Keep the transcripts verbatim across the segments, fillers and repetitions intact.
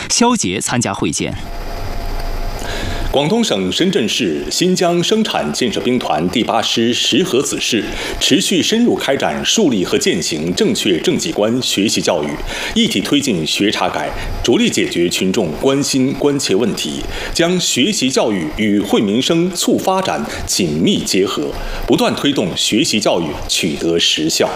肖捷参加会见。 广东省深圳市新疆生产建设兵团第八师石河子市持续深入开展树立和践行正确政绩观学习教育，一体推进学查改，着力解决群众关心关切问题，将学习教育与惠民生促发展紧密结合，不断推动学习教育取得实效。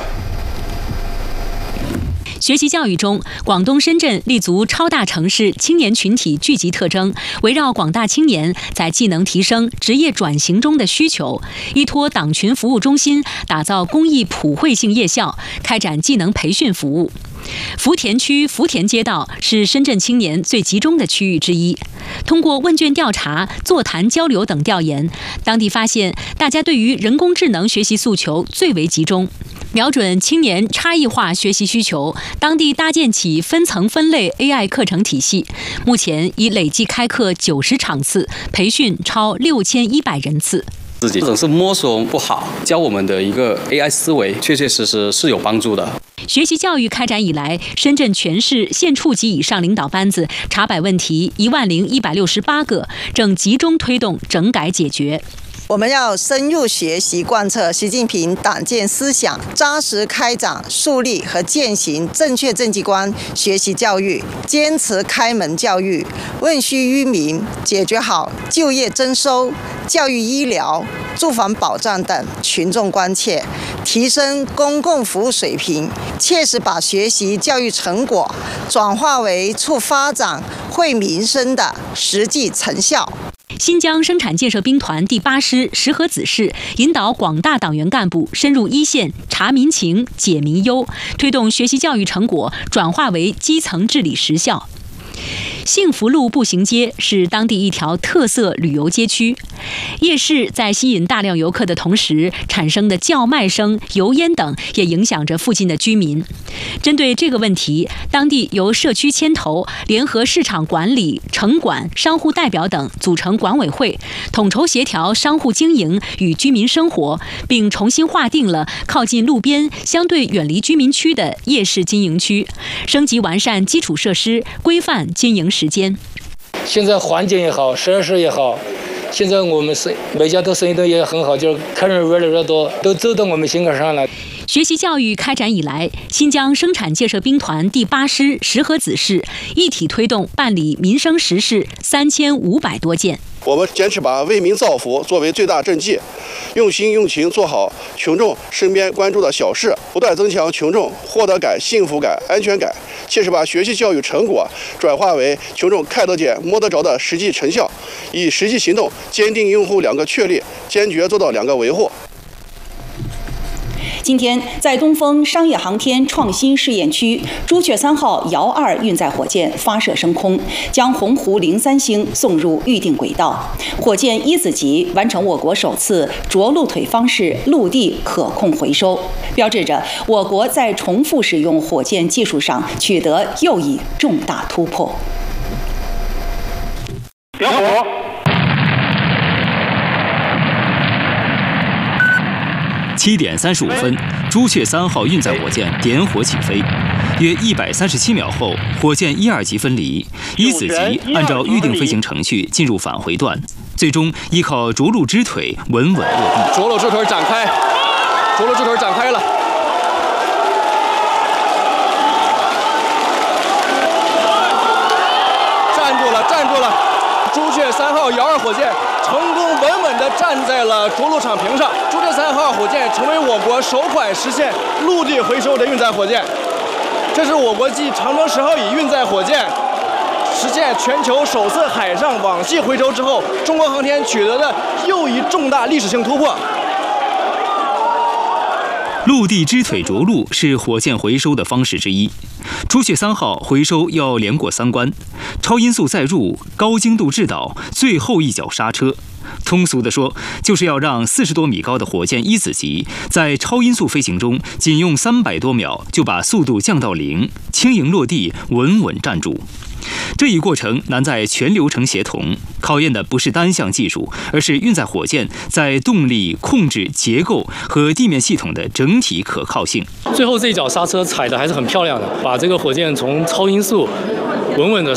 学习教育中，广东深圳立足超大城市青年群体聚集特征，围绕广大青年在技能提升、职业转型中的需求，依托党群服务中心，打造公益普惠性夜校，开展技能培训服务。福田区福田街道是深圳青年最集中的区域之一。通过问卷调查、座谈交流等调研，当地发现大家对于人工智能学习诉求最为集中。瞄准青年差异化学习需求，当地搭建起分层分类 A I 课程体系，目前已累计开课九十场次，培训超六千一百人次。 自己总是摸索不好，教我们的一个 A I 思维，确确实实是有帮助的。 学习教育开展以来，深圳全市县处级以上领导班子查摆问题一万零一百六十八个，正集中推动整改解决。 我们要深入学习贯彻习近平党建思想，扎实开展树立和践行正确政绩观学习教育，坚持开门教育，问需于民，解决好就业增收、教育医疗、住房保障等群众关切，提升公共服务水平，切实把学习教育成果转化为促发展、惠民生的实际成效。 新疆生产建设兵团第八师石河子市引导广大党员干部深入一线，查民情、解民忧，推动学习教育成果转化为基层治理实效。幸福路步行街是当地一条特色旅游街区，夜市在吸引大量游客的同时，产生的叫卖声、油烟等也影响着附近的居民。针对这个问题，当地由社区牵头，联合市场管理、城管、商户代表等组成管委会，统筹协调商户经营与居民生活，并重新划定了靠近路边、相对远离居民区的夜市经营区，升级完善基础设施，规范经营时间。 现在环境也好，设施也好，现在我们生每家都生意都也很好，就是客人越来越多，都走到我们心坎上了。 学习教育开展以来，新疆生产建设兵团第八师石河子市一体推动办理民生实事三千五百多件。 我们坚持把为民造福作为最大政绩，用心用情做好群众身边关注的小事，不断增强群众获得感、幸福感、安全感，切实把学习教育成果转化为群众看得见、摸得着的实际成效，以实际行动坚定用户两个确立，坚决做到两个维护。 今天，在东风商业航天创新试验区，朱雀三号遥二运载火箭发射升空，将鸿鹄零三星送入预定轨道。火箭一子级完成我国首次着陆腿方式陆地可控回收，标志着我国在重复使用火箭技术上取得又一重大突破。 点火。 七点三十五分，朱雀三号运载火箭点火起飞。约一百三十七秒后，火箭一二级分离，一子级按照预定飞行程序进入返回段，最终依靠着陆支腿稳稳落地。 着陆支腿展开，着陆支腿展开了。站住了，站住了！朱雀三号遥二火箭成功稳稳地站在了着陆场屏上。朱雀三号火箭成为我国首款实现陆地回收的运载火箭，这是我国继长征十号乙运载火箭实现全球首次海上网系回收之后，中国航天取得的又一重大历史性突破。 陆地支腿着陆是火箭回收的方式之一。朱雀三号回收要连过三关：超音速载入、高精度制导、最后一脚刹车。通俗地说，就是要让四十多米高的火箭一子级在超音速飞行中，仅用三百多秒就把速度降到零，轻盈落地，稳稳站住。这一过程难在全流程协同，考验的不是单项技术，而是运载火箭在动力、控制、结构和地面系统的整体可靠性。 最后这一脚刹车踩的还是很漂亮的，把这个火箭从超音速稳稳的